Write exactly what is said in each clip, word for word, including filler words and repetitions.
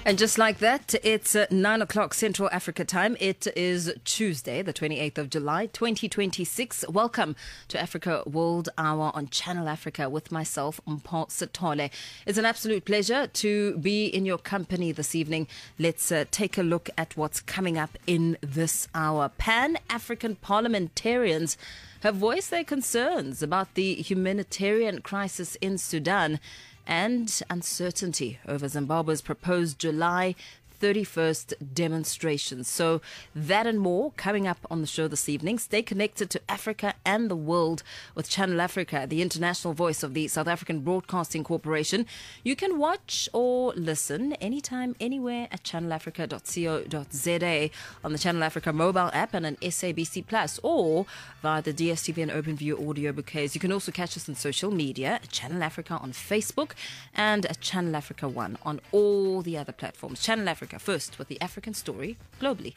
And just like that, it's uh, nine o'clock Central Africa time. It is Tuesday, the twenty-eighth of July, twenty twenty-six. Welcome to Africa World Hour on Channel Africa with myself, Mpho Sithole. It's an absolute pleasure to be in your company this evening. Let's uh, take a look at what's coming up in this hour. Pan-African parliamentarians have voiced their concerns about the humanitarian crisis in Sudan and uncertainty over Zimbabwe's proposed July thirty-first demonstrations. So that and more coming up on the show this evening. Stay connected to Africa and the world with Channel Africa, the international voice of the South African Broadcasting Corporation. You can watch or listen anytime, anywhere at channel africa dot co dot za on the Channel Africa mobile app and an S A B C Plus, or via the D S T V and OpenView audio bouquets. You can also catch us on social media at Channel Africa on Facebook and at Channel Africa One on all the other platforms. Channel Africa first with the African story globally.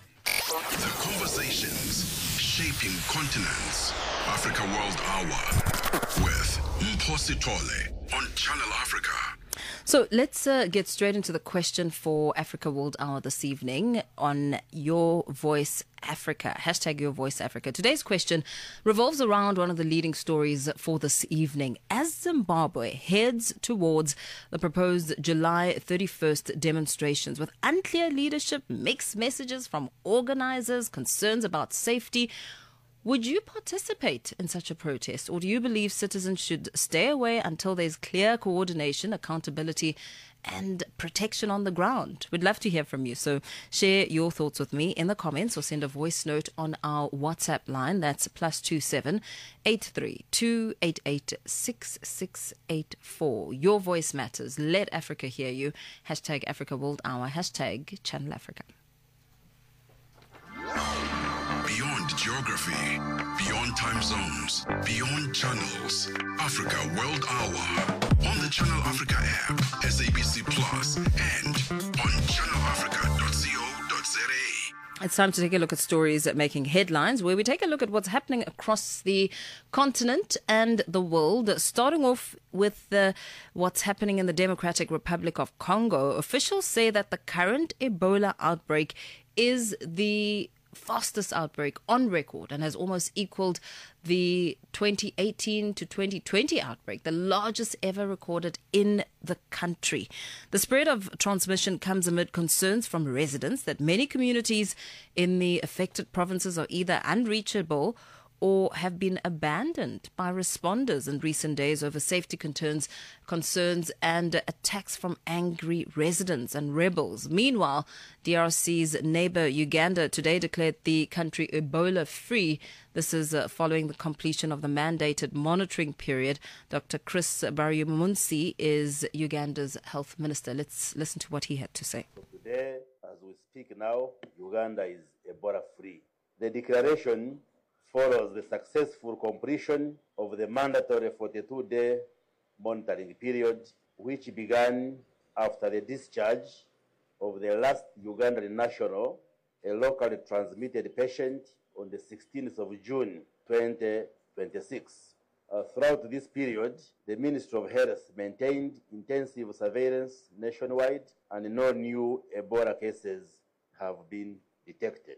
The conversations shaping continents. Africa World Hour with Mpho Sithole on Channel Africa. So let's uh, get straight into the question for Africa World Hour this evening on Your Voice Africa. Hashtag Your Voice Africa. Today's question revolves around one of the leading stories for this evening. As Zimbabwe heads towards the proposed July thirty-first demonstrations with unclear leadership, mixed messages from organizers, concerns about safety, would you participate in such a protest, or do you believe citizens should stay away until there's clear coordination, accountability, and protection on the ground? We'd love to hear from you. So share your thoughts with me in the comments or send a voice note on our WhatsApp line. That's plus two seven eight three two eight eight six six eight four. Your voice matters. Let Africa hear you. Hashtag Africa World Hour. Hashtag Channel Africa. Beyond geography, beyond time zones, beyond channels. Africa World Hour on the Channel Africa app, S A B C Plus, and on channel africa dot co dot za. It's time to take a look at stories making headlines, where we take a look at what's happening across the continent and the world. Starting off with the, what's happening in the Democratic Republic of Congo. Officials say that the current Ebola outbreak is the fastest outbreak on record and has almost equaled the twenty eighteen to twenty twenty outbreak, the largest ever recorded in the country. The spread of transmission comes amid concerns from residents that many communities in the affected provinces are either unreachable or have been abandoned by responders in recent days over safety concerns, concerns and attacks from angry residents and rebels. Meanwhile, D R C's neighbor Uganda today declared the country Ebola-free. This is uh, following the completion of the mandated monitoring period. Doctor Chris Baryomunsi is Uganda's health minister. Let's listen to what he had to say. Today, as we speak now, Uganda is Ebola-free. The declaration follows the successful completion of the mandatory forty-two day monitoring period, which began after the discharge of the last Ugandan national, a locally transmitted patient, on the sixteenth of June twenty twenty-six. Uh, throughout this period, the Ministry of Health maintained intensive surveillance nationwide, and no new Ebola cases have been detected.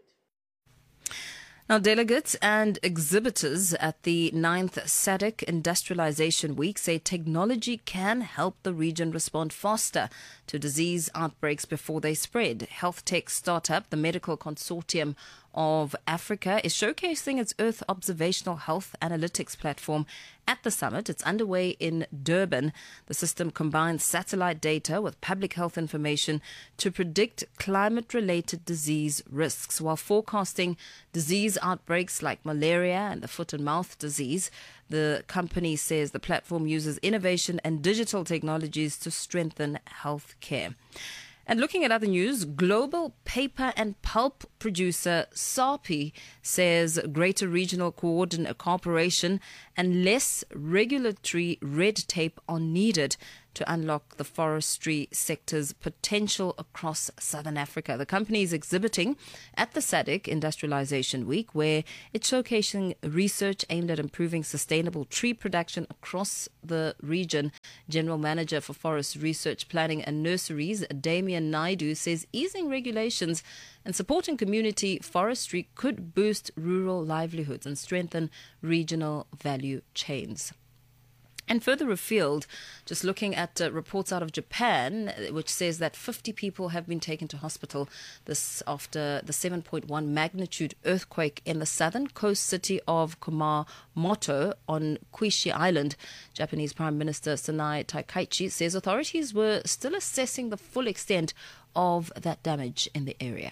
Now, delegates and exhibitors at the ninth S A D C Industrialization Week say technology can help the region respond faster to disease outbreaks before they spread. Health tech startup, the Medical Consortium of Africa, is showcasing its Earth Observational Health Analytics platform at the summit. It's underway in Durban. The system combines satellite data with public health information to predict climate-related disease risks while forecasting disease outbreaks like malaria and the foot and mouth disease. The company says the platform uses innovation and digital technologies to strengthen health care. And looking at other news, global paper and pulp producer SAPI says greater regional coordination, cooperation and less regulatory red tape are needed to unlock the forestry sector's potential across southern Africa. The company is exhibiting at the S A D C Industrialization Week, where it's showcasing research aimed at improving sustainable tree production across the region. General Manager for Forest Research Planning and Nurseries, Damian Naidu, says easing regulations and supporting community forestry could boost rural livelihoods and strengthen regional value chains. And further afield, just looking at uh, reports out of Japan, which says that fifty people have been taken to hospital this after the seven point one magnitude earthquake in the southern coast city of Kumamoto on Kuishi Island. Japanese Prime Minister Sanae Takaichi says authorities were still assessing the full extent of that damage in the area.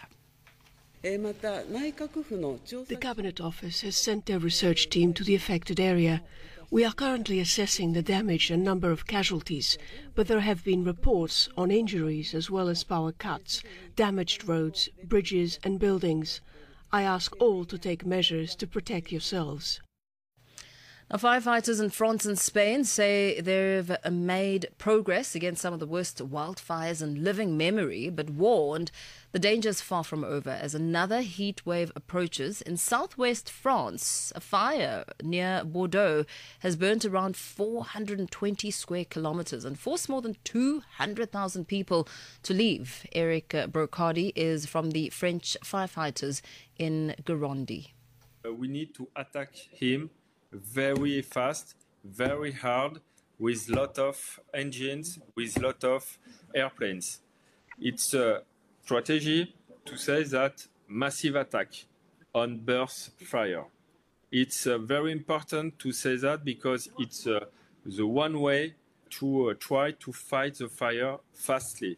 The Cabinet Office has sent their research team to the affected area. We are currently assessing the damage and number of casualties, but there have been reports on injuries as well as power cuts, damaged roads, bridges and buildings. I ask all to take measures to protect yourselves. Now, firefighters in France and Spain say they've made progress against some of the worst wildfires in living memory, but warned the danger is far from over as another heat wave approaches. In southwest France, a fire near Bordeaux has burnt around four hundred twenty square kilometers and forced more than two hundred thousand people to leave. Eric Brocardi is from the French firefighters in Gironde. Uh, we need to attack him very fast, very hard, with lot of engines, with lot of airplanes. It's a strategy to say that massive attack on burst fire. It's uh, very important to say that because it's uh, the one way to uh, try to fight the fire fastly.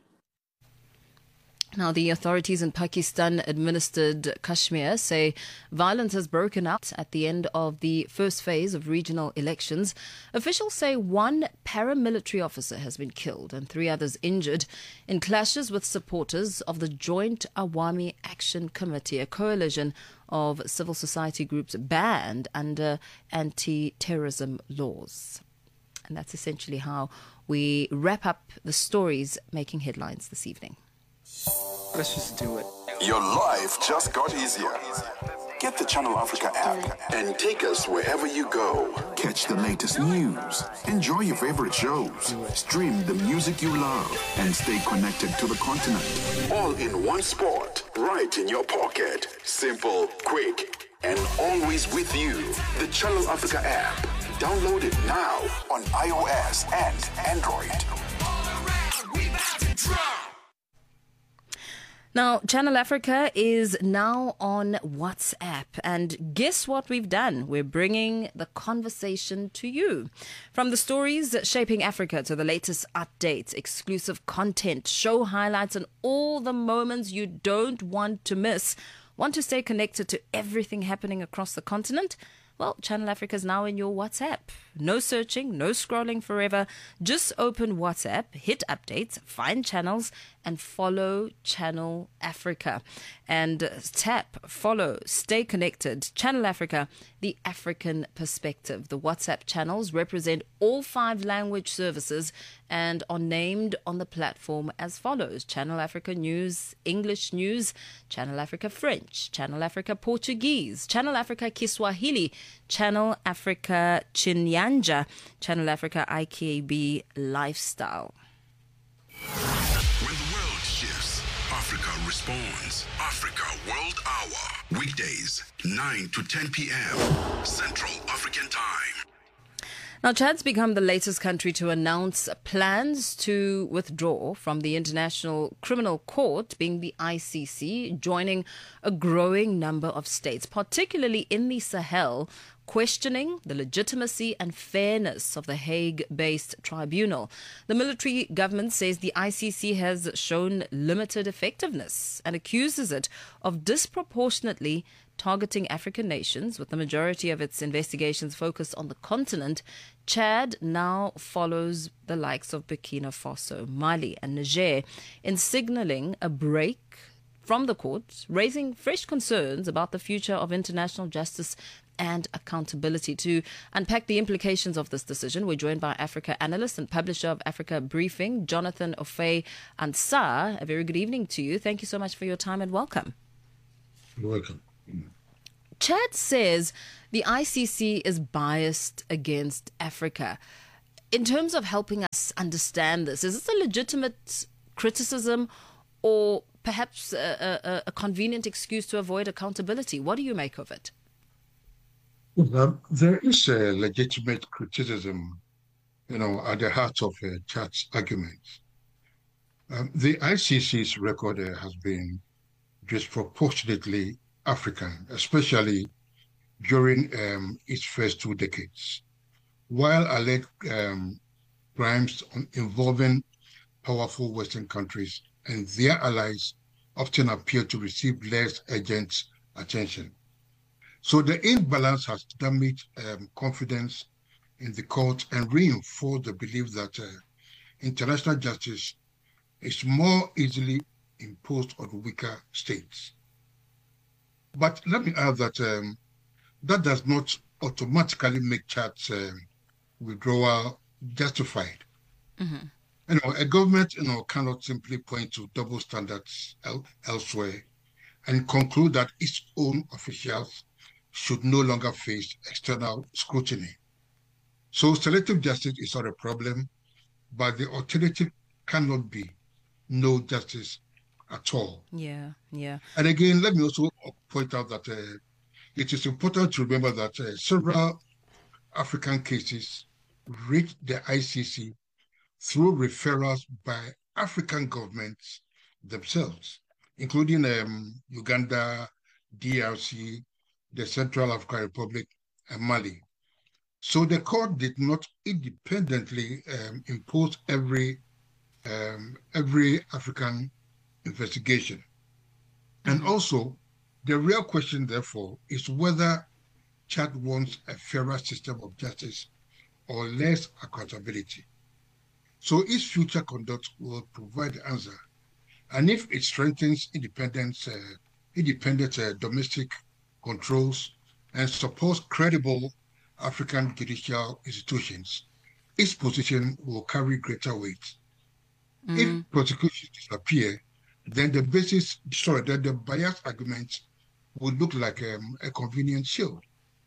Now, the authorities in Pakistan-administered Kashmir say violence has broken out at the end of the first phase of regional elections. Officials say one paramilitary officer has been killed and three others injured in clashes with supporters of the Joint Awami Action Committee, a coalition of civil society groups banned under anti-terrorism laws. And that's essentially how we wrap up the stories making headlines this evening. Let's just do it. Your life just got easier. Get the Channel Africa app and take us wherever you go. Catch the latest news, enjoy your favorite shows, stream the music you love, and stay connected to the continent. All in one spot, right in your pocket. Simple, quick, and always with you. The Channel Africa app. Download it now on iOS and Android. Now, Channel Africa is now on WhatsApp. And guess what we've done? We're bringing the conversation to you. From the stories shaping Africa to the latest updates, exclusive content, show highlights, and all the moments you don't want to miss. Want to stay connected to everything happening across the continent? Well, Channel Africa is now in your WhatsApp. No searching, no scrolling forever. Just open WhatsApp, hit updates, find channels, and follow Channel Africa. And tap, follow, stay connected. Channel Africa, the African perspective. The WhatsApp channels represent all five language services and are named on the platform as follows: Channel Africa News, English News, Channel Africa French, Channel Africa Portuguese, Channel Africa Kiswahili, Channel Africa Chinyanja, Channel Africa I K B Lifestyle. When the world shifts, Africa responds. Africa World Hour. Weekdays, nine to ten p.m. Central African Time. Now, Chad's become the latest country to announce plans to withdraw from the International Criminal Court, being the I C C, joining a growing number of states, particularly in the Sahel, questioning the legitimacy and fairness of the Hague-based tribunal. The military government says the I C C has shown limited effectiveness and accuses it of disproportionately targeting African nations, with the majority of its investigations focused on the continent. Chad now follows the likes of Burkina Faso, Mali and Niger in signaling a break from the court, raising fresh concerns about the future of international justice and accountability. To unpack the implications of this decision, we're joined by Africa analyst and publisher of Africa Briefing, Jonathan Ofei-Ansah. A very good evening to you. Thank you so much for your time and welcome. You're welcome. Chad says the I C C is biased against Africa. In terms of helping us understand this, is this a legitimate criticism or perhaps a, a, a convenient excuse to avoid accountability? What do you make of it? Well, um, there is a legitimate criticism, you know, at the heart of uh, Chad's arguments. Um, the I C C's record uh, has been disproportionately African, especially during um, its first two decades. While alleged um, crimes involving powerful Western countries and their allies often appear to receive less urgent attention. So the imbalance has damaged um, confidence in the court and reinforced the belief that uh, international justice is more easily imposed on weaker states. But let me add that um, that does not automatically make Chad's uh, withdrawal justified. Mm-hmm. You know, a government, you know, cannot simply point to double standards el- elsewhere and conclude that its own officials should no longer face external scrutiny. So selective justice is not a problem, but the alternative cannot be no justice at all. Yeah, yeah. And again, let me also point out that uh, it is important to remember that uh, several African cases reach the I C C through referrals by African governments themselves, including um, Uganda, D R C, the Central African Republic, and Mali. So the court did not independently um, impose every um, every African investigation. And also, the real question, therefore, is whether Chad wants a fairer system of justice or less accountability. So its future conduct will provide the answer. And if it strengthens independence, uh, independent uh, domestic controls and supports credible African judicial institutions, its position will carry greater weight. Mm. If prosecutions disappear, then the basis, sorry, then the bias argument would look like um, a convenient shield.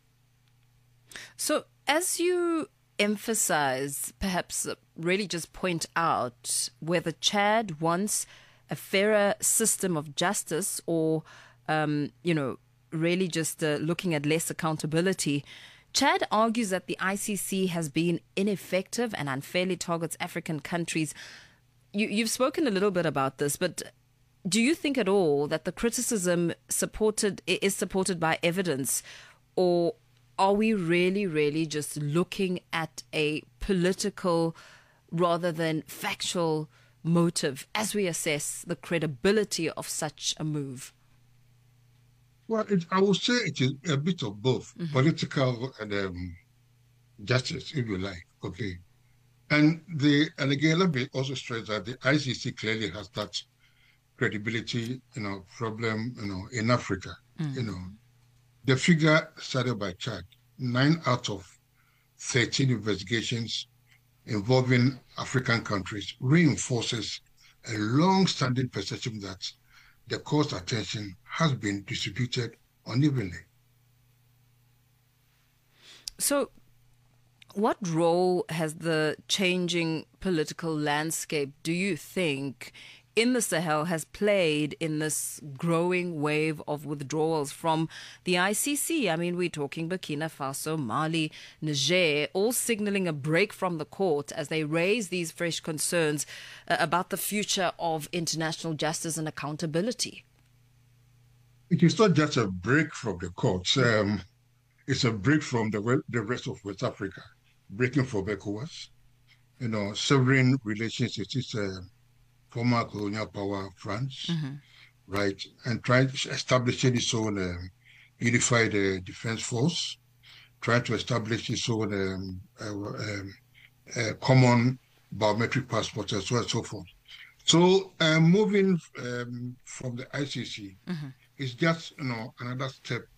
So as you emphasize, perhaps really just point out whether Chad wants a fairer system of justice or, um, you know, really just uh, looking at less accountability. Chad argues that the I C C has been ineffective and unfairly targets African countries. You, you've spoken a little bit about this, but do you think at all that the criticism supported is supported by evidence, or are we really, really just looking at a political rather than factual motive as we assess the credibility of such a move? Well, it, I would say it is a bit of both, mm-hmm. political and um, justice, if you like. Okay, and the and again, let me also stress that the I C C clearly has that credibility, you know, problem, you know, in Africa. Mm-hmm. You know, the figure cited by Chad, nine out of thirteen investigations involving African countries, reinforces a long-standing perception that the court's attention has been distributed unevenly. So, what role has the changing political landscape, do you think, in the Sahel has played in this growing wave of withdrawals from the I C C? I mean, we're talking Burkina Faso, Mali, Niger, all signaling a break from the court as they raise these fresh concerns uh, about the future of international justice and accountability. It is not just a break from the courts. Um, it's a break from the, the rest of West Africa, breaking from ECOWAS, you know, severing relations with its uh, former colonial power, France, mm-hmm. right, and trying to establish its own um, unified uh, defense force, trying to establish its own um, uh, um, uh, common biometric passport, and so on and so forth. So uh, moving um, from the I C C mm-hmm. is just, you know, another step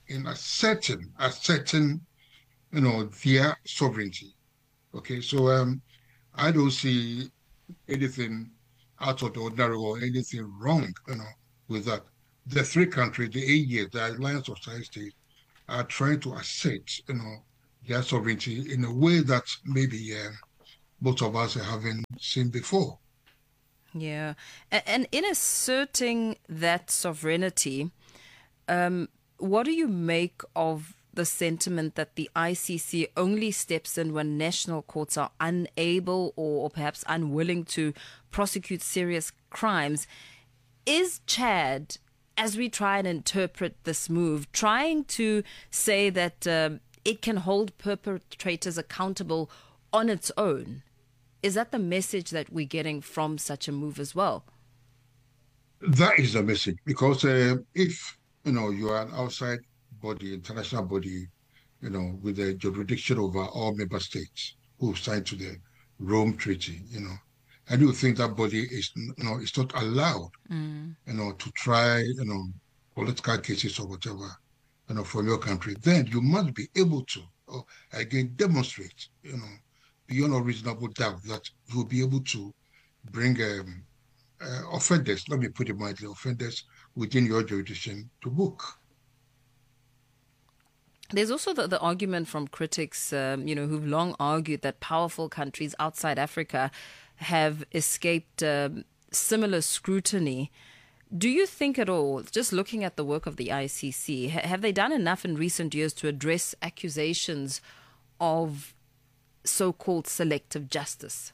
in asserting, asserting, you know, their sovereignty. Okay, so um, I don't see anything out of the ordinary or anything wrong, you know, with that. The three countries, the A E A, the Alliance of Sahel States, are trying to assert, you know, their sovereignty in a way that maybe uh, both of us haven't seen before. Yeah. And in asserting that sovereignty, um, what do you make of the sentiment that the I C C only steps in when national courts are unable or, or perhaps unwilling to prosecute serious crimes? Is Chad, as we try and interpret this move, trying to say that uh, it can hold perpetrators accountable on its own? Is that the message that we're getting from such a move as well? That is the message, because uh, if, you know, you are an outside body, international body, you know, with a jurisdiction over all member states who signed to the Rome Treaty, you know, and you think that body is, you know, it's not allowed, mm. you know, to try, you know, political cases or whatever, you know, from your country, then you must be able to, or again, demonstrate, you know, beyond a reasonable doubt that you will be able to bring um, uh, offenders, let me put it mildly, offenders within your jurisdiction to book. There's also the, the argument from critics, um, you know, who've long argued that powerful countries outside Africa have escaped um, similar scrutiny. Do you think at all, just looking at the work of the I C C, ha- have they done enough in recent years to address accusations of so-called selective justice?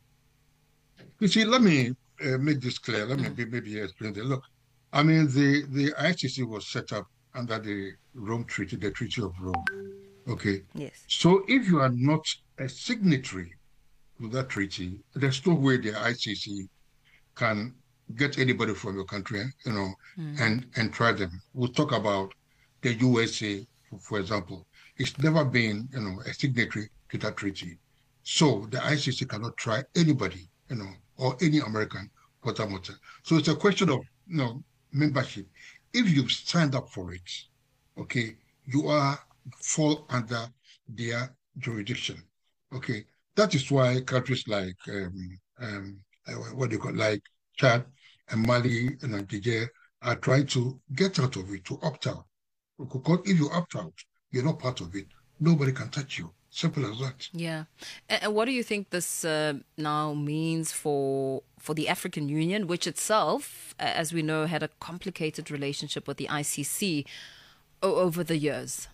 You see, let me uh, make this clear. Let mm. me maybe explain that. Look, I mean, the, the I C C was set up under the Rome Treaty, the Treaty of Rome. Okay? Yes. So if you are not a signatory to that treaty, there's no way the I C C can get anybody from your country, you know, mm. and, and try them. We'll talk about the U S A, for example. It's never been, you know, a signatory to that treaty. So the I C C cannot try anybody, you know, or any American for that matter. So it's a question of, you know, membership. If you've signed up for it, okay, you are fall under their jurisdiction. Okay, that is why countries like um, um, what do you call like Chad and Mali and Nigeria are trying to get out of it, to opt out. Because if you opt out, you're not part of it. Nobody can touch you. Simple as that. Yeah. And what do you think this uh, now means for for the African Union, which itself, as we know, had a complicated relationship with the I C C over the years?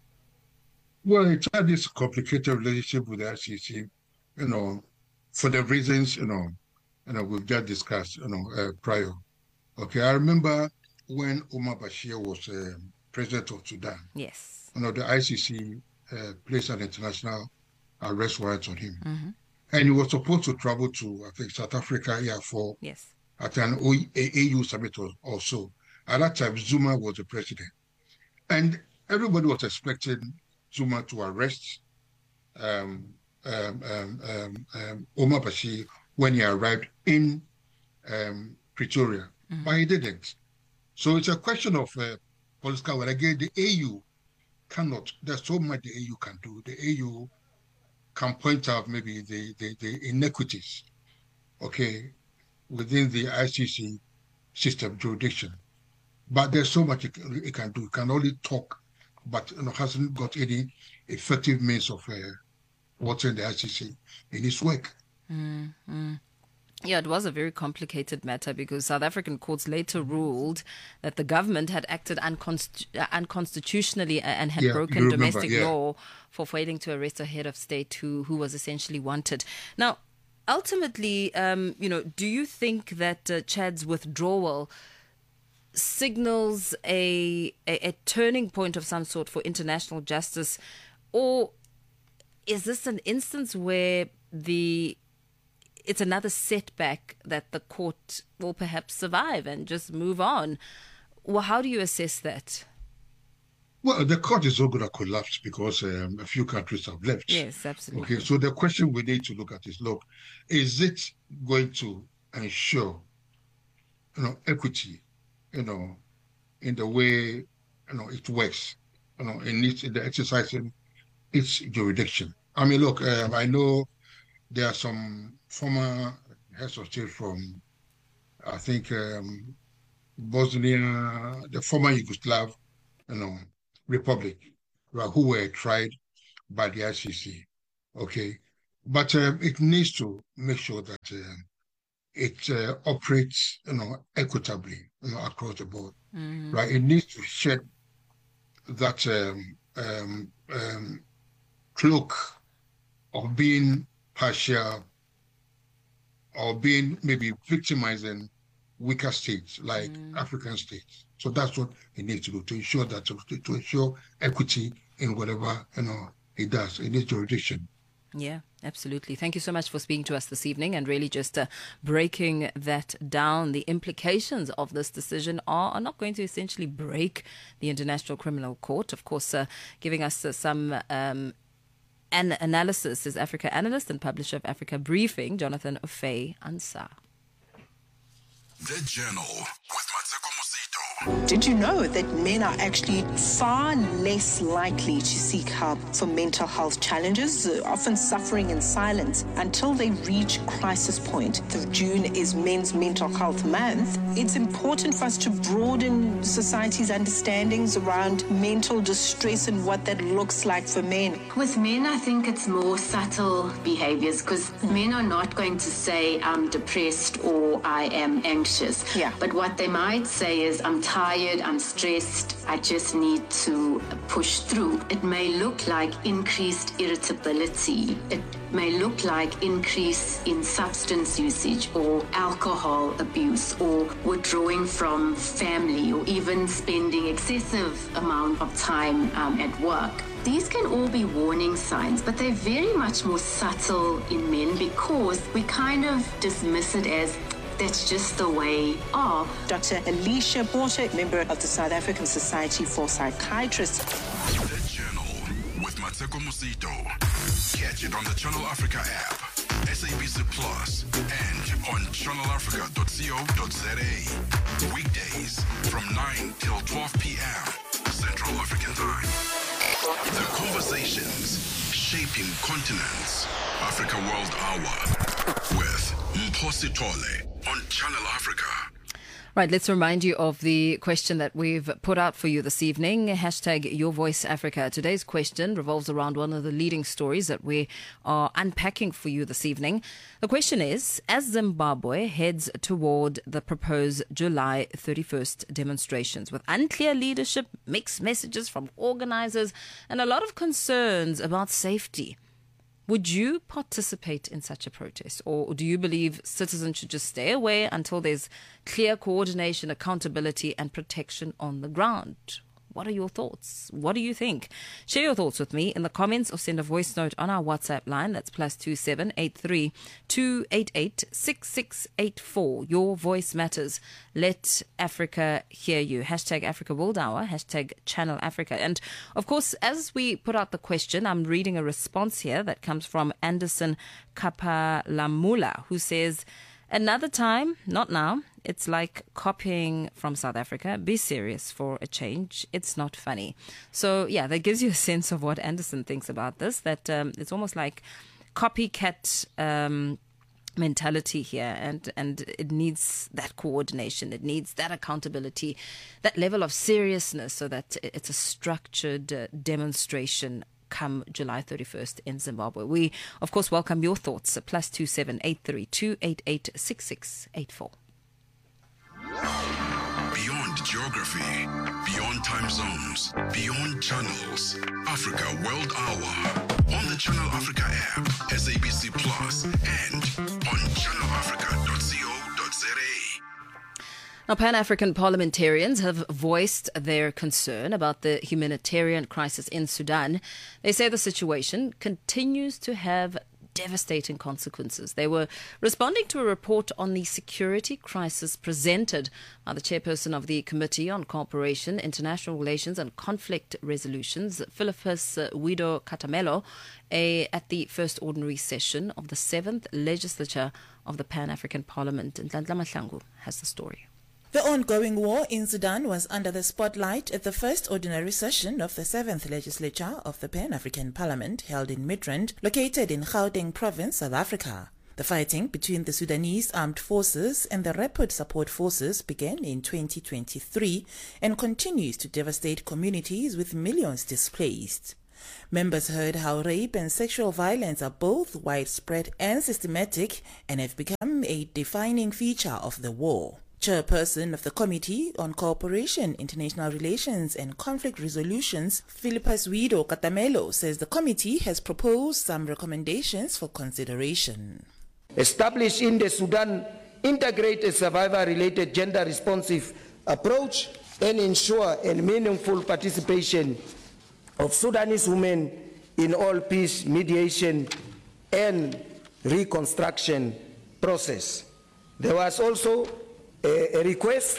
Well, it had this complicated relationship with the I C C, you know, for the reasons, you know, you know, we've just discussed, you know, uh, prior. Okay, I remember when Omar Bashir was uh, president of Sudan. Yes. You know, the I C C Uh, placed an international arrest warrant on him. Mm-hmm. And he was supposed to travel to, I think, South Africa yeah, for yes. at an A U summit or so. At that time, Zuma was the president. And everybody was expecting Zuma to arrest um, um, um, um, um, Omar Bashir when he arrived in um, Pretoria. Mm-hmm. But he didn't. So it's a question of uh, political, but again, the A U cannot. There's so much the A U can do. The A U can point out maybe the, the, the inequities, okay, within the I C C system jurisdiction. But there's so much it, it can do. It can only talk, but you know, hasn't got any effective means of uh, watching the I C C in its work. Mm-hmm. Yeah, it was a very complicated matter because South African courts later ruled that the government had acted unconst- unconstitutionally and had yeah, broken remember, domestic yeah. law for failing to arrest a head of state who, who was essentially wanted. Now, ultimately, um, you know, do you think that uh, Chad's withdrawal signals a, a, a turning point of some sort for international justice, or is this an instance where the it's another setback that the court will perhaps survive and just move on? Well, how do you assess that? Well, the court is not going to collapse because um, a few countries have left. Yes, absolutely. Okay, so the question we need to look at is, look, is it going to ensure, you know, equity, you know, in the way, you know, it works you know, in, its, in the exercising its jurisdiction. I mean, look, um, I know there are some former heads of state from, I think, um, Bosnia, the former Yugoslav, you know, republic, right, who were tried by the I C C. Okay, but uh, it needs to make sure that uh, it uh, operates, you know, equitably, you know, across the board, mm-hmm. right? It needs to shed that um, um, um, cloak of being partial or being maybe victimizing weaker states like mm. African states. So that's what it needs to do to ensure that to, to ensure equity in whatever, you know, it does in its jurisdiction. Yeah, absolutely. Thank you so much for speaking to us this evening and really just uh, breaking that down. The implications of this decision are, are not going to essentially break the International Criminal Court. Of course, uh, giving us uh, some um, an analysis is Africa analyst and publisher of Africa Briefing, Jonathan Ofei Ansah. The Journal with Mateko Mosito. Did you know that men are actually far less likely to seek help for mental health challenges, often suffering in silence until they reach crisis point? The June is Men's Mental Health Month. It's important for us to broaden society's understandings around mental distress and what that looks like for men. With men, I think it's more subtle behaviors because men are not going to say, I'm depressed or I am anxious. Yeah. But what they might say is, I'm tired, I'm stressed, I just need to push through. It may look like increased irritability. It may look like increase in substance usage or alcohol abuse or withdrawing from family or even spending excessive amount of time um, at work. These can all be warning signs, but they're very much more subtle in men because we kind of dismiss it as that's just the way of. Doctor Alicia Porter, member of the South African Society for Psychiatrists. The Journal with Mateko Mosito. Catch it on the Channel Africa app, S A B C Plus, and on channel africa dot co dot za. Weekdays from nine till twelve p.m. Central African Time. The conversations shaping continents. Africa World Hour with Mphosi Tole on Channel Africa. Right, let's remind you of the question that we've put out for you this evening. Hashtag Your Voice Africa. Today's question revolves around one of the leading stories that we are unpacking for you this evening. The question is, as Zimbabwe heads toward the proposed July thirty-first demonstrations with unclear leadership, mixed messages from organizers, and a lot of concerns about safety, would you participate in such a protest, or do you believe citizens should just stay away until there's clear coordination, accountability, and protection on the ground? What are your thoughts? What do you think? Share your thoughts with me in the comments or send a voice note on our WhatsApp line. That's plus two seven eight three two eight eight six six eight four. Your voice matters. Let Africa hear you. Hashtag Africa World Hour. Hashtag Channel Africa. And of course, as we put out the question, I'm reading a response here that comes from Anderson Kapalamula, who says, another time, not now. It's like copying from South Africa. Be serious for a change. It's not funny. So, yeah, that gives you a sense of what Anderson thinks about this, that um, it's almost like copycat um, mentality here, and, and it needs that coordination. It needs that accountability, that level of seriousness so that it's a structured uh, demonstration come July thirty-first in Zimbabwe. We, of course, welcome your thoughts. Plus two seven eight three two eight eight six six eight four. Beyond geography, beyond time zones, beyond channels. Africa World Hour on the Channel Africa app, S A B C Plus, and on channel africa dot co dot za. Now, Pan-African parliamentarians have voiced their concern about the humanitarian crisis in Sudan. They say the situation continues to have devastating consequences. They were responding to a report on the security crisis presented by the chairperson of the Committee on Cooperation, International Relations and Conflict Resolutions, Philippus Guido Catamelo, a, at the first ordinary session of the seventh legislature of the Pan-African Parliament. And Nhlanhla Mahlangu has the story. The ongoing war in Sudan was under the spotlight at the first ordinary session of the seventh legislature of the Pan-African Parliament held in Midrand, located in Gauteng Province, South Africa. The fighting between the Sudanese Armed Forces and the Rapid Support Forces began in twenty twenty-three and continues to devastate communities with millions displaced. Members heard how rape and sexual violence are both widespread and systematic and have become a defining feature of the war. Chairperson of the Committee on Cooperation, International Relations and Conflict Resolutions, Philippus Wido Katamelo, says the committee has proposed some recommendations for consideration. Establish in the Sudan, integrate a survivor-related gender-responsive approach and ensure a meaningful participation of Sudanese women in all peace, mediation and reconstruction process. There was also a, a request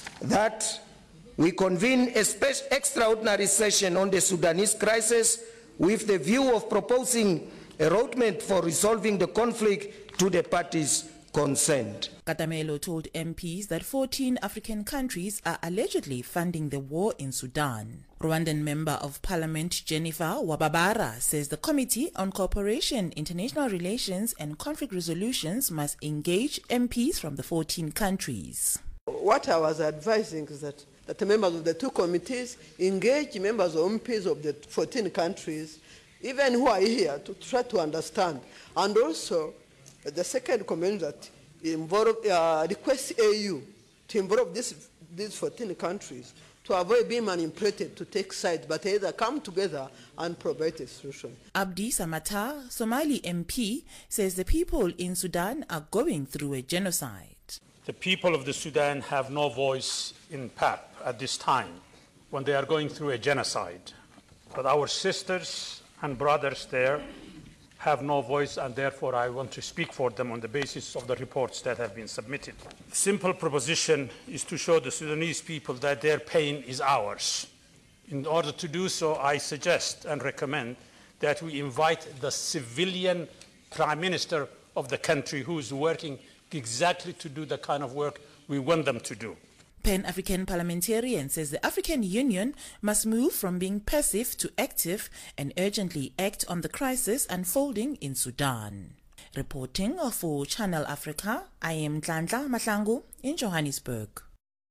that we convene a special extraordinary session on the Sudanese crisis with the view of proposing a roadmap for resolving the conflict to the parties concerned. Katamelo told M Ps that fourteen African countries are allegedly funding the war in Sudan. Rwandan Member of Parliament Jennifer Wababara says the Committee on Cooperation, International Relations and Conflict Resolutions must engage M Ps from the fourteen countries. What I was advising is that, that the members of the two committees engage members of M Ps of the fourteen countries, even who are here, to try to understand. And also, the second comment that involve, uh, request A U to involve this, these fourteen countries to avoid being manipulated to take sides, but either come together and provide a solution. Abdi Samata, Somali M P, says the people in Sudan are going through a genocide. The people of the Sudan have no voice in P A P at this time when they are going through a genocide. But our sisters and brothers there have no voice, and therefore I want to speak for them on the basis of the reports that have been submitted. The simple proposition is to show the Sudanese people that their pain is ours. In order to do so, I suggest and recommend that we invite the civilian prime minister of the country who is working exactly to do the kind of work we want them to do. Pan-African parliamentarian says the African Union must move from being passive to active and urgently act on the crisis unfolding in Sudan. Reporting for Channel Africa, I am Nhlanhla Mahlangu in Johannesburg.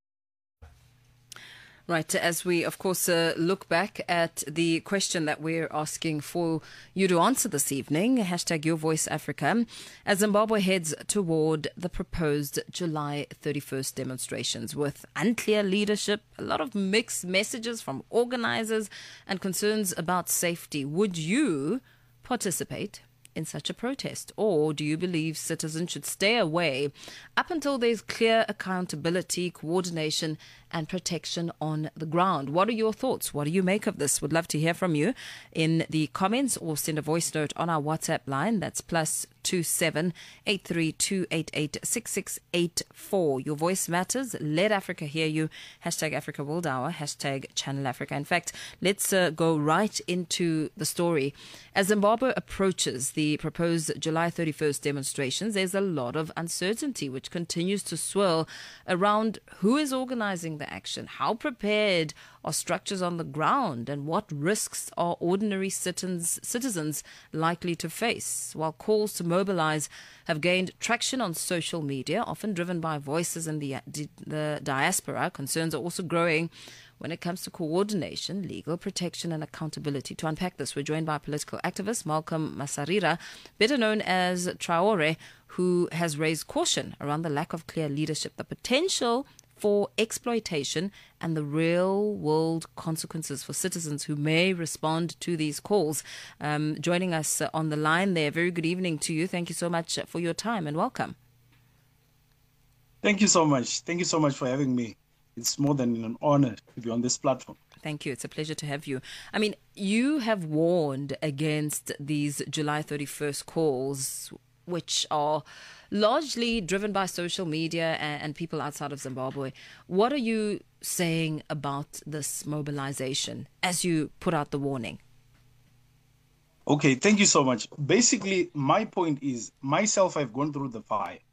Right, as we, of course, uh, look back at the question that we're asking for you to answer this evening, hashtag Your Voice Africa, as Zimbabwe heads toward the proposed July thirty-first demonstrations with unclear leadership, a lot of mixed messages from organizers and concerns about safety. Would you participate in such a protest, or do you believe citizens should stay away up until there's clear accountability, coordination and protection on the ground? What are your thoughts? What do you make of this? Would love to hear from you in the comments or send a voice note on our WhatsApp line. That's plus two seven eight three two eight eight six six eight four. Your voice matters. Let Africa hear you. Hashtag Africa World Hour. Hashtag Channel Africa. In fact, let's uh, go right into the story. As Zimbabwe approaches the proposed July thirty-first demonstrations, there's a lot of uncertainty which continues to swirl around who is organizing the action, how prepared are structures on the ground, and what risks are ordinary citizens, citizens likely to face. While calls to mobilize have gained traction on social media, often driven by voices in the, the diaspora, concerns are also growing when it comes to coordination, legal protection and accountability. To unpack this, we're joined by political activist Malcolm Masarira, better known as Traore, who has raised caution around the lack of clear leadership, the potential for exploitation and the real-world consequences for citizens who may respond to these calls. Um, joining us on the line there, very good evening to you. Thank you so much for your time and welcome. Thank you so much. Thank you so much for having me. It's more than an honor to be on this platform. Thank you. It's a pleasure to have you. I mean, you have warned against these July thirty-first calls, which are largely driven by social media and, and people outside of Zimbabwe. What are you saying about this mobilization as you put out the warning? Okay, thank you so much. Basically, my point is, myself, I've gone through the fire.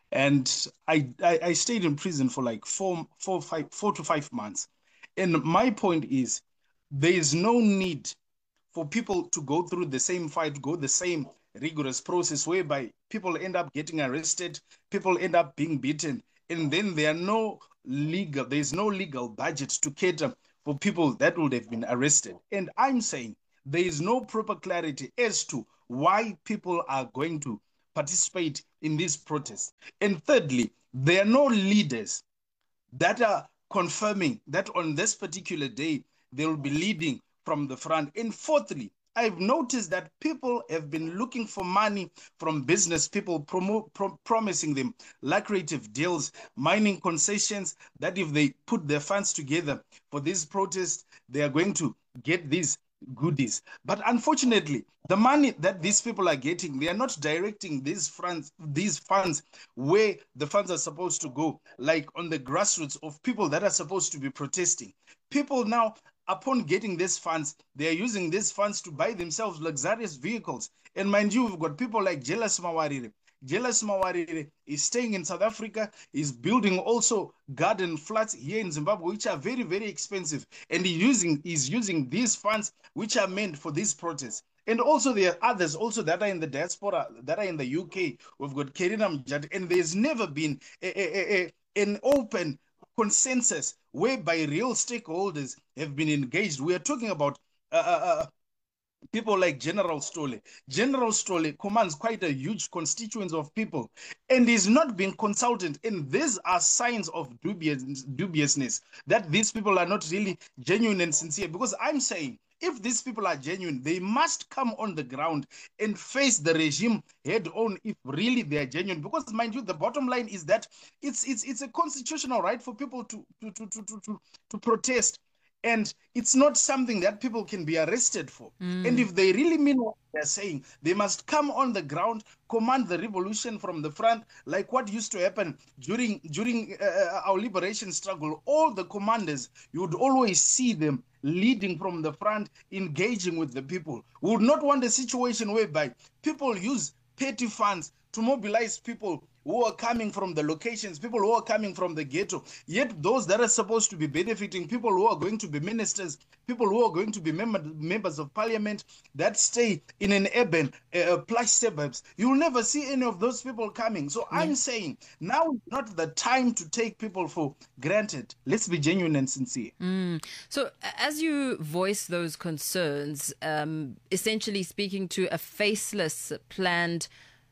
And I, I, I stayed in prison for like four, four, five, four to five months. And my point is, there is no need for people to go through the same fight, go the same rigorous process whereby people end up getting arrested, people end up being beaten, and then there are no legal, there's no legal budget to cater for people that would have been arrested. And I'm saying there is no proper clarity as to why people are going to participate in these protests. And thirdly, there are no leaders that are confirming that on this particular day, they will be leading from the front. And fourthly, I've noticed that people have been looking for money from business people, promo pro promising them lucrative deals, mining concessions, that if they put their funds together for this protest, they are going to get these goodies. But unfortunately, the money that these people are getting, they are not directing these funds, these funds where the funds are supposed to go, like on the grassroots of people that are supposed to be protesting. People now, upon getting these funds, they are using these funds to buy themselves luxurious vehicles. And mind you, we've got people like Julius Mawarire. Julius Mawarire is staying in South Africa, is building also garden flats here in Zimbabwe, which are very, very expensive. And he's using, he's using these funds, which are meant for these protests. And also there are others also that are in the diaspora, that are in the U K. We've got Kerina Mjad, and there's never been a, a, a, an open consensus whereby real stakeholders have been engaged. We are talking about uh, uh, people like General Stolle. General Stolle commands quite a huge constituency of people and is not being consulted. And these are signs of dubious, dubiousness, that these people are not really genuine and sincere. Because I'm saying, if these people are genuine, they must come on the ground and face the regime head on if really they are genuine. Because mind you, the bottom line is that it's it's it's a constitutional right for people to to to to to, to, to protest. And it's not something that people can be arrested for. Mm. And if they really mean what they're saying, they must come on the ground, command the revolution from the front, like what used to happen during during uh, our liberation struggle. All the commanders, you would always see them leading from the front, engaging with the people. We would not want a situation whereby people use petty funds to mobilize people who are coming from the locations, people who are coming from the ghetto, yet those that are supposed to be benefiting, people who are going to be ministers, people who are going to be member, members of parliament that stay in an urban uh, plush suburbs, you'll never see any of those people coming. So yeah. I'm saying now is not the time to take people for granted. Let's be genuine and sincere. Mm. So as you voice those concerns, um, essentially speaking to a faceless planned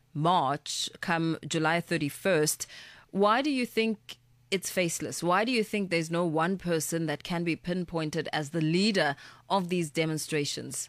march come July thirty-first, why do you think it's faceless? Why do you think there's no one person that can be pinpointed as the leader of these demonstrations?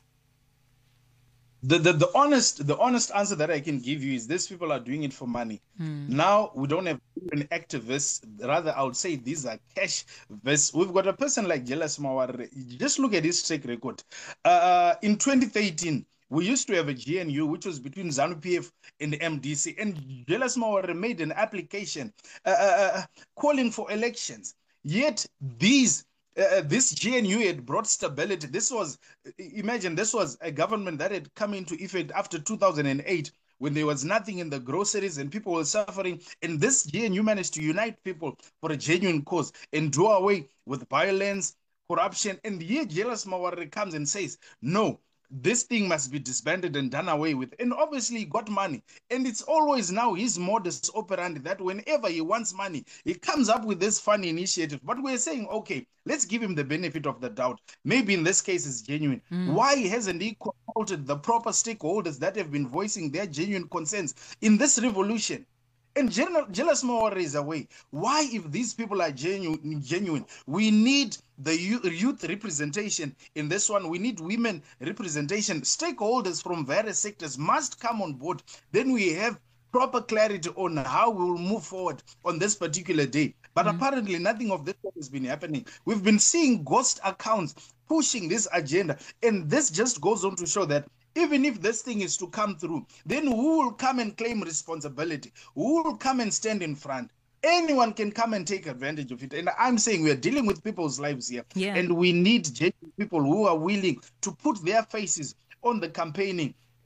The, the, the honest the honest answer that I can give you is these people are doing it for money. Hmm. Now we don't have an activists. Rather, I would say these are cash vests. We've got a person like Julius Mawarire. Just look at his track record. Uh, in twenty thirteen, we used to have a G N U, which was between ZANU P F and the M D C, and Julius Mawarire made an application uh, uh, calling for elections. Yet these, uh, this G N U had brought stability. This was, imagine, this was a government that had come into effect after two thousand eight, when there was nothing in the groceries and people were suffering. And this G N U managed to unite people for a genuine cause and do away with violence, corruption. And here Julius Mawarire comes and says, no, this thing must be disbanded and done away with. And obviously he got money. And it's always now his modus operandi that whenever he wants money, he comes up with this funny initiative. But we're saying, okay, let's give him the benefit of the doubt. Maybe in this case it's genuine. Mm. Why hasn't he consulted the proper stakeholders that have been voicing their genuine concerns in this revolution? And Julius Mawarire is away. Why, if these people are genuine, genuine, we need the youth representation in this one. We need women representation. Stakeholders from various sectors must come on board. Then we have proper clarity on how we will move forward on this particular day. But mm. apparently nothing of this has been happening. We've been seeing ghost accounts pushing this agenda. And this just goes on to show that even if this thing is to come through, then who will come and claim responsibility? Who will come and stand in front? Anyone can come and take advantage of it. And I'm saying we are dealing with people's lives here. Yeah. And we need genuine people who are willing to put their faces on the campaigning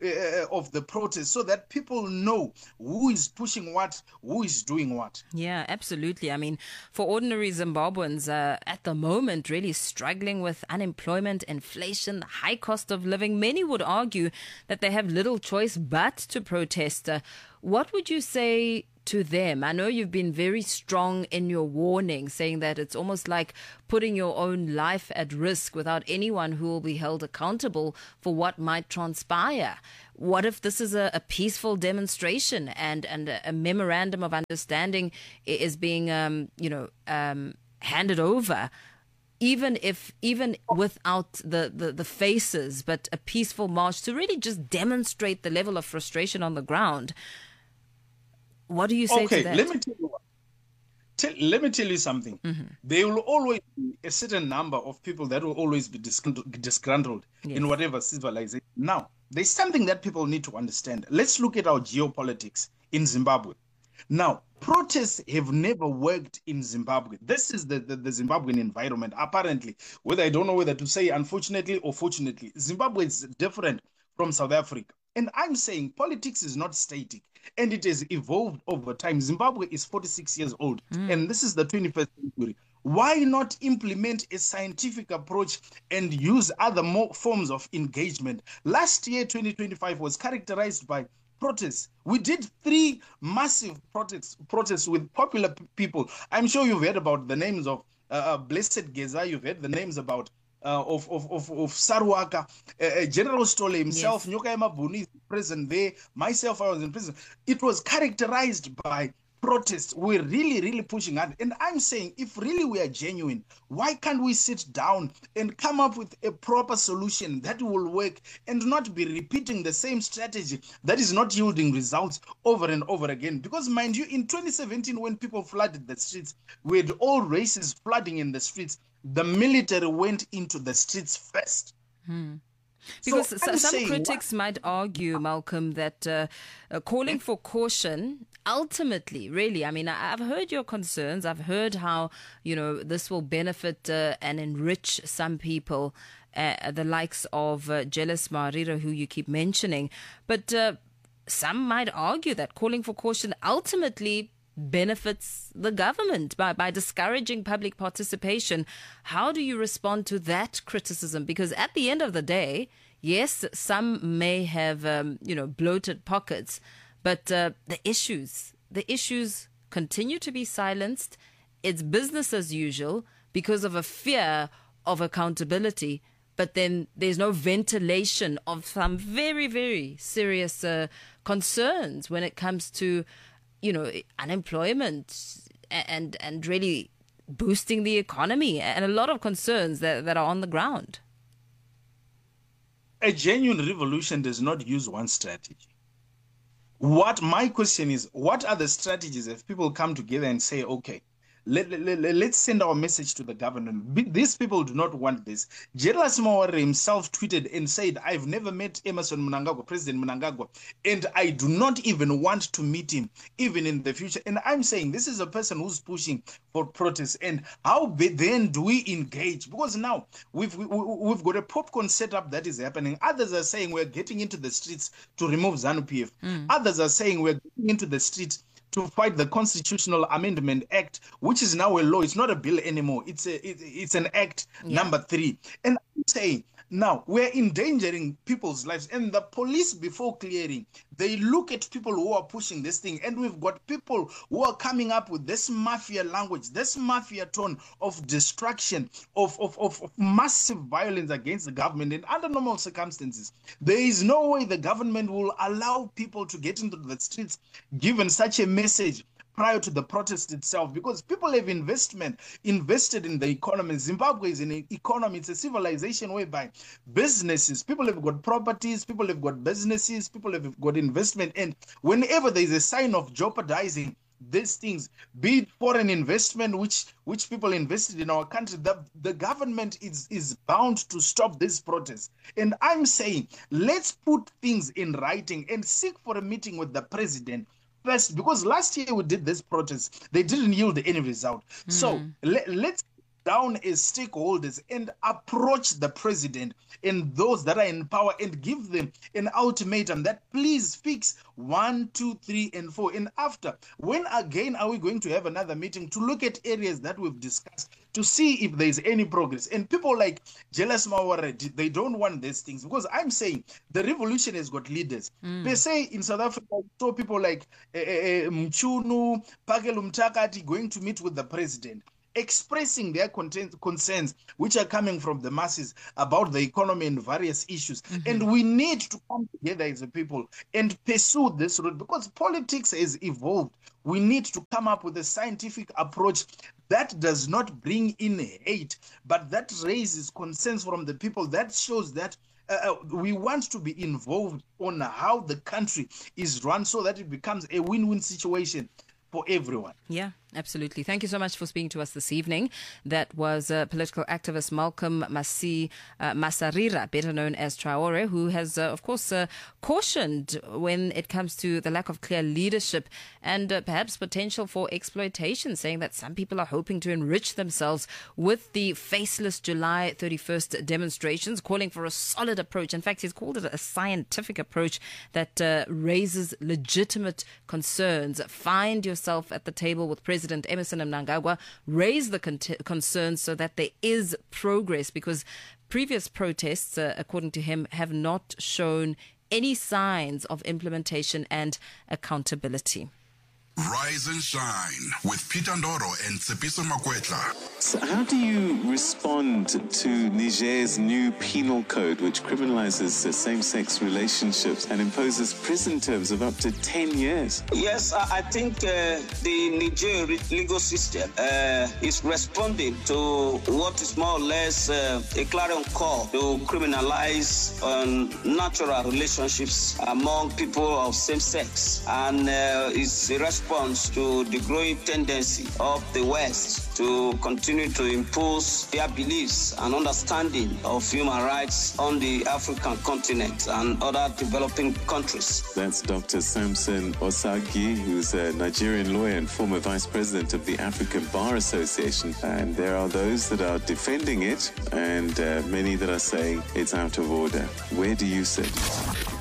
uh, of the protest so that people know who is pushing what, who is doing what. Yeah, absolutely. I mean, for ordinary Zimbabweans uh, at the moment really struggling with unemployment, inflation, the high cost of living, many would argue that they have little choice but to protest. Uh, what would you say to them? I know you've been very strong in your warning, saying that it's almost like putting your own life at risk without anyone who will be held accountable for what might transpire. What if this is a, a peaceful demonstration and, and a, a memorandum of understanding is being, um, you know, um, handed over? Even if, even without the, the, the faces, but a peaceful march to really just demonstrate the level of frustration on the ground. What do you say okay, to that? Let me tell you what. Tell, let me tell you something. Mm-hmm. There will always be a certain number of people that will always be disgruntled, disgruntled yes. in whatever civilization. Now, there's something that people need to understand. Let's look at our geopolitics in Zimbabwe. Now, protests have never worked in Zimbabwe. This is the, the, the Zimbabwean environment, apparently. Whether I don't know whether to say unfortunately or fortunately, Zimbabwe is different from South Africa. And I'm saying politics is not static, and it has evolved over time. Zimbabwe is forty-six years old, mm. and this is the twenty-first century. Why not implement a scientific approach and use other more forms of engagement? Last year, twenty twenty-five, was characterized by protests. We did three massive protests, protests with popular p- people. I'm sure you've heard about the names of uh, Blessed Geza. You've heard the names about Uh, of, of, of, of Sarwaka, uh, uh, General Stolle himself, yes. Nyoka Mabuni is in prison there, myself, I was in prison. It was characterized by protests. We're really, really pushing hard. And I'm saying, if really we are genuine, why can't we sit down and come up with a proper solution that will work and not be repeating the same strategy that is not yielding results over and over again? Because mind you, in twenty seventeen, when people flooded the streets, we had all races flooding in the streets. The military went into the streets first. Hmm. Because so some saying, critics what? might argue, Malcolm, that uh, uh, calling for caution ultimately, really, I mean, I, I've heard your concerns. I've heard how, you know, this will benefit uh, and enrich some people, uh, the likes of uh, Jealous Marira, who you keep mentioning. But uh, some might argue that calling for caution ultimately benefits the government by, by discouraging public participation. How do you respond to that criticism? Because at the end of the day, yes, some may have, um, you know, bloated pockets, but uh, the issues, the issues continue to be silenced. It's business as usual because of a fear of accountability. But then there's no ventilation of some very, very serious uh, concerns when it comes to, you know, unemployment and and really boosting the economy and a lot of concerns that, that are on the ground. A genuine revolution does not use one strategy. What my question is, what are the strategies if people come together and say, okay, Let, let, let's send our message to the government. These people do not want this. Julius Malema himself tweeted and said, I've never met Emmerson Mnangagwa, President Mnangagwa, and I do not even want to meet him, even in the future. And I'm saying this is a person who's pushing for protests. And how then do we engage? Because now we've, we, we've got a popcorn setup that is happening. Others are saying we're getting into the streets to remove ZANU-P F. Mm. Others are saying we're getting into the streets to fight the Constitutional Amendment Act, which is now a law. It's not a bill anymore. It's a it, it's an act, yeah. number three. And I'm saying now we're endangering people's lives. And the police, before clearing, they look at people who are pushing this thing. And we've got people who are coming up with this mafia language, this mafia tone of destruction, of, of, of, of massive violence against the government. And under normal circumstances, there is no way the government will allow people to get into the streets given such a message prior to the protest itself, because people have investment invested in the economy. Zimbabwe is an economy, it's a civilization whereby businesses, people have got properties, people have got businesses, people have got investment, and whenever there is a sign of jeopardizing these things, be it foreign investment, which which people invested in our country, the, the government is, is bound to stop this protest. And I'm saying, let's put things in writing and seek for a meeting with the president first, because last year we did this protest, they didn't yield any result. Mm. So let, let's down as stakeholders and approach the president and those that are in power and give them an ultimatum that please fix one, two, three, and four. And after, when again are we going to have another meeting to look at areas that we've discussed to see if there's any progress? And people like Jealous Mawaredi, they don't want these things, because I'm saying the revolution has got leaders. Mm. Per se, in South Africa, we saw people like uh, uh, Mchunu, Pakelu Mtakati going to meet with the president, expressing their content, concerns, which are coming from the masses about the economy and various issues. Mm-hmm. And we need to come together as a people and pursue this route, because politics has evolved. We need to come up with a scientific approach that does not bring in hate, but that raises concerns from the people, that shows that Uh, we want to be involved on how the country is run so that it becomes a win-win situation for everyone. Yeah, absolutely. Thank you so much for speaking to us this evening. That was uh, political activist Malcolm Masi uh, Masarira, better known as Traore, who has, uh, of course, uh, cautioned when it comes to the lack of clear leadership and uh, perhaps potential for exploitation, saying that some people are hoping to enrich themselves with the faceless July thirty-first demonstrations, calling for a solid approach. In fact, he's called it a scientific approach that uh, raises legitimate concerns. Find yourself at the table with President Emmerson Mnangagwa, raise the con- concerns so that there is progress, because previous protests, uh, according to him, have not shown any signs of implementation and accountability. Rise and shine with Peter Ndoro and Tsepiso Makwetla. So how do you respond to Niger's new penal code, which criminalizes uh, same-sex relationships and imposes prison terms of up to ten years? Yes, I think uh, the Niger legal system uh, is responding to what is more or less uh, a clarion call to criminalize um, natural relationships among people of same sex, and uh, it's a response to the growing tendency of the West to continue to impose their beliefs and understanding of human rights on the African continent and other developing countries. That's Doctor Samson Osagi, who's a Nigerian lawyer and former vice president of the African Bar Association. And there are those that are defending it and uh, many that are saying it's out of order. Where do you sit?